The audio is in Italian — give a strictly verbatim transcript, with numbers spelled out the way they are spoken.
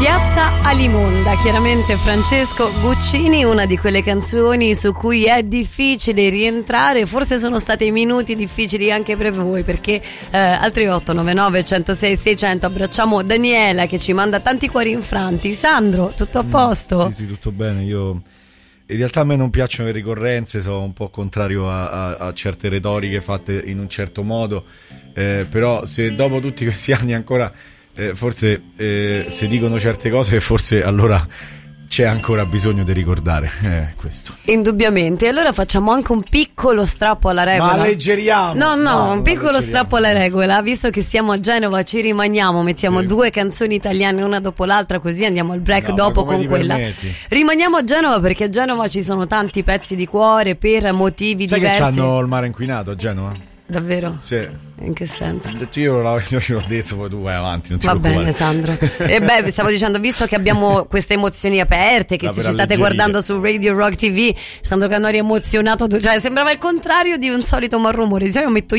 Piazza Alimonda, chiaramente Francesco Guccini, una di quelle canzoni su cui è difficile rientrare, forse sono stati minuti difficili anche per voi, perché eh, al tre otto nove nove uno zero sei sei zero zero abbracciamo Daniela che ci manda tanti cuori infranti. Sandro, tutto a posto? Mm, sì, sì, tutto bene. Io in realtà a me non piacciono le ricorrenze, sono un po' contrario a, a, a certe retoriche fatte in un certo modo, eh, però se dopo tutti questi anni ancora Eh, forse eh, se dicono certe cose forse allora c'è ancora bisogno di ricordare eh, questo. Indubbiamente. Allora facciamo anche un piccolo strappo alla regola. Ma alleggeriamo. No, no, no un piccolo strappo alla regola. Visto che siamo a Genova, ci rimaniamo, mettiamo sì. due canzoni italiane una dopo l'altra, così andiamo al break no, dopo con quella. Permetti? Rimaniamo a Genova perché a Genova ci sono tanti pezzi di cuore per motivi Sai diversi. Sai che c'hanno il mare inquinato a Genova? Davvero? Sì. In che senso? Io l'ho, io l'ho detto, poi tu vai avanti, non ti Va preoccupare. bene, Sandro. E beh, stavo dicendo, visto che abbiamo queste emozioni aperte, che La se per ci state alleggerire. guardando su Radio Rock T V, Sandro Canori è emozionato, cioè sembrava il contrario di un solito malumore. Di solito metto